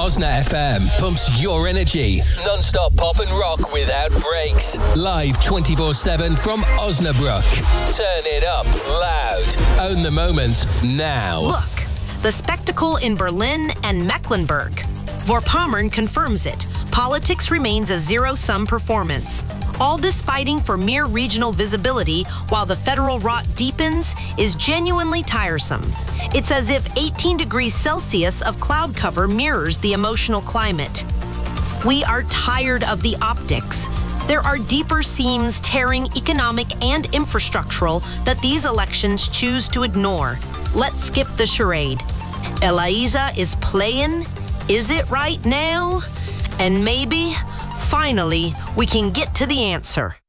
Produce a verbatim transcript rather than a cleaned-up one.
Osna F M pumps your energy. Non-stop pop and rock without breaks. Live twenty-four seven from Osnabrück. Turn it up loud. Own the moment now. Look, the spectacle in Berlin and Mecklenburg. Vorpommern confirms it. Politics remains a zero-sum performance. All this fighting for mere regional visibility while the federal rot deepens is genuinely tiresome. It's as if eighteen degrees Celsius of cloud cover mirrors the emotional climate. We are tired of the optics. There are deeper seams tearing economic and infrastructural that these elections choose to ignore. Let's skip the charade. Elaiza is playing. Is it right now? And maybe, finally, we can get to the answer.